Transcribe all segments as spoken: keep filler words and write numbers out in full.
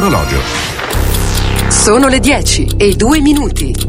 sull'orologio. Sono le dieci e due minuti.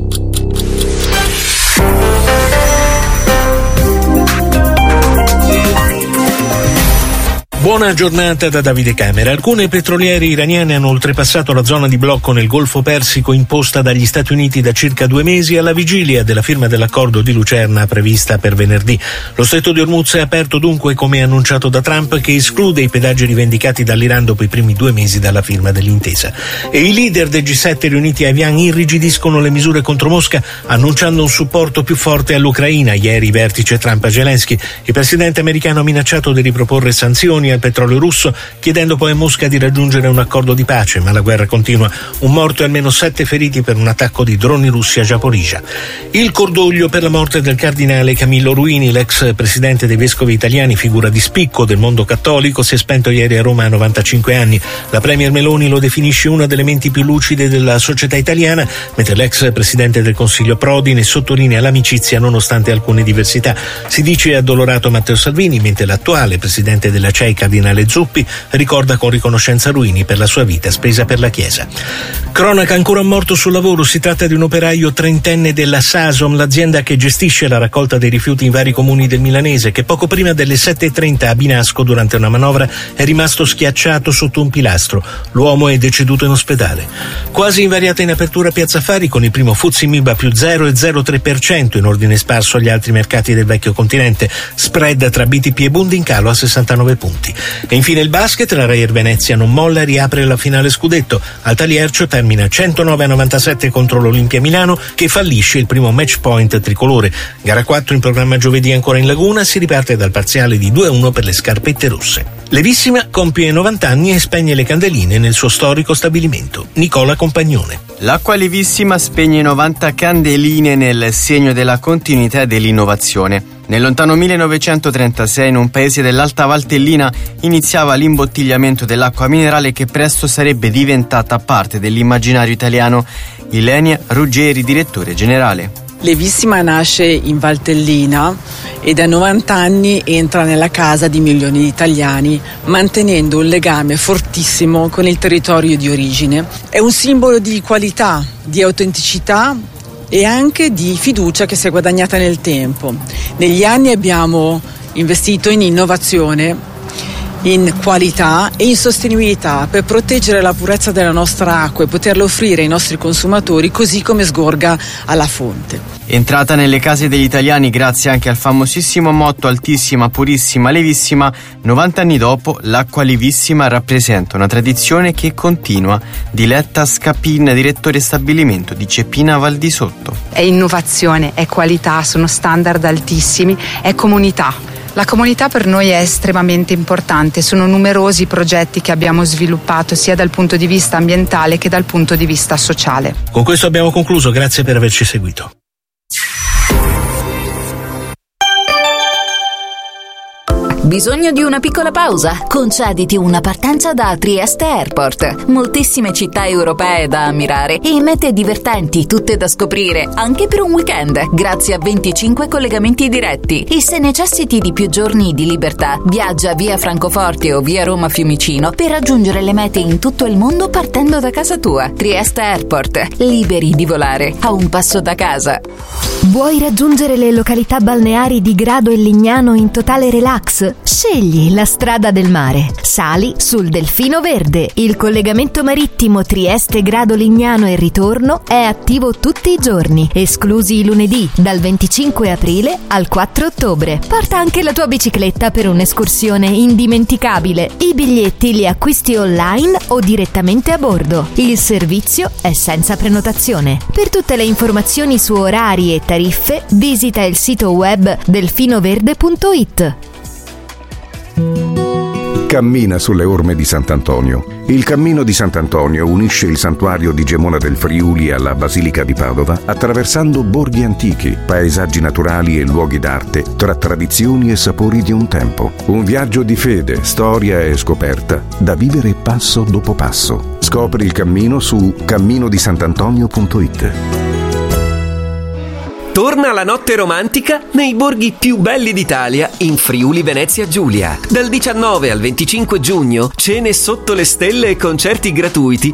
Buona giornata da Davide Camera. Alcune petroliere iraniane hanno oltrepassato la zona di blocco nel Golfo Persico imposta dagli Stati Uniti da circa due mesi alla vigilia della firma dell'accordo di Lucerna prevista per venerdì. Lo stretto di Hormuz è aperto dunque, come annunciato da Trump, che esclude i pedaggi rivendicati dall'Iran dopo i primi due mesi dalla firma dell'intesa. E i leader del G sette riuniti a Evian irrigidiscono le misure contro Mosca, annunciando un supporto più forte all'Ucraina. Ieri vertice Trump-Zelensky. Il presidente americano ha minacciato di riproporre sanzioni al petrolio russo, chiedendo poi a Mosca di raggiungere un accordo di pace, ma la guerra continua. Un morto e almeno sette feriti per un attacco di droni russi a Zaporizhzhia. Il cordoglio per la morte del cardinale Camillo Ruini, l'ex presidente dei vescovi italiani, figura di spicco del mondo cattolico, si è spento ieri a Roma a novantacinque anni. La premier Meloni lo definisce una delle menti più lucide della società italiana, mentre l'ex presidente del Consiglio Prodi ne sottolinea l'amicizia nonostante alcune diversità. Si dice addolorato Matteo Salvini, mentre l'attuale presidente della C E I, cardinale Zuppi, ricorda con riconoscenza Ruini per la sua vita spesa per la Chiesa. Cronaca ancora morto sul lavoro. Si tratta di un operaio trentenne della Sasom, l'azienda che gestisce la raccolta dei rifiuti in vari comuni del Milanese, che poco prima delle sette e trenta a Binasco, durante una manovra, è rimasto schiacciato sotto un pilastro. L'uomo è deceduto in ospedale. Quasi invariata in apertura Piazza Affari, con il primo F T S E M I B A più zero virgola zero tre per cento in ordine sparso agli altri mercati del vecchio continente. Spread tra B T P e Bund in calo a sessantanove punti. E infine il basket, la Reyer Venezia non molla e riapre la finale scudetto. Al Taliercio termina centonove a novantasette contro l'Olimpia Milano, che fallisce il primo match point tricolore. Gara quattro in programma giovedì ancora in Laguna, si riparte dal parziale di due a uno per le scarpette rosse. Levissima compie novanta anni e spegne le candeline nel suo storico stabilimento. Nicola Compagnone. L'Acqua Levissima spegne novanta candeline nel segno della continuità e dell'innovazione. Nel lontano millenovecentotrentasei, in un paese dell'Alta Valtellina, iniziava l'imbottigliamento dell'acqua minerale che presto sarebbe diventata parte dell'immaginario italiano. Ilenia Ruggeri, direttore generale. Levissima nasce in Valtellina e da novanta anni entra nella casa di milioni di italiani, mantenendo un legame fortissimo con il territorio di origine. È un simbolo di qualità, di autenticità e anche di fiducia che si è guadagnata nel tempo. Negli anni abbiamo investito in innovazione, in qualità e in sostenibilità per proteggere la purezza della nostra acqua e poterla offrire ai nostri consumatori così come sgorga alla fonte. Entrata nelle case degli italiani grazie anche al famosissimo motto altissima, purissima, levissima, novanta anni dopo l'acqua levissima rappresenta una tradizione che continua. Diletta Scapin, direttore stabilimento di Ceppina Val di Sotto. È innovazione, è qualità, sono standard altissimi, è comunità. La comunità per noi è estremamente importante, sono numerosi i progetti che abbiamo sviluppato sia dal punto di vista ambientale che dal punto di vista sociale. Con questo abbiamo concluso, grazie per averci seguito. Bisogno di una piccola pausa? Concediti una partenza da Trieste Airport. Moltissime città europee da ammirare e mete divertenti, tutte da scoprire, anche per un weekend, grazie a venticinque collegamenti diretti. E se necessiti di più giorni di libertà, viaggia via Francoforte o via Roma Fiumicino per raggiungere le mete in tutto il mondo partendo da casa tua. Trieste Airport, liberi di volare a un passo da casa. Vuoi raggiungere le località balneari di Grado e Lignano in totale relax? Scegli la strada del mare. Sali sul Delfino Verde. Il collegamento marittimo Trieste, Grado, Lignano e ritorno è attivo tutti i giorni, esclusi i lunedì, dal venticinque aprile al quattro ottobre. Porta anche la tua bicicletta per un'escursione indimenticabile. I biglietti li acquisti online o direttamente a bordo. Il servizio è senza prenotazione. Per tutte le informazioni su orari e tariffe, visita il sito web delfinoverde punto it. Cammina sulle orme di Sant'Antonio. Il cammino di Sant'Antonio unisce il santuario di Gemona del Friuli alla Basilica di Padova, attraversando borghi antichi, paesaggi naturali e luoghi d'arte, tra tradizioni e sapori di un tempo. Un viaggio di fede, storia e scoperta, da vivere passo dopo passo. Scopri il cammino su cammino di sant'antonio punto it. Torna la notte romantica nei borghi più belli d'Italia in Friuli Venezia Giulia. Dal diciannove al venticinque giugno, cene sotto le stelle e concerti gratuiti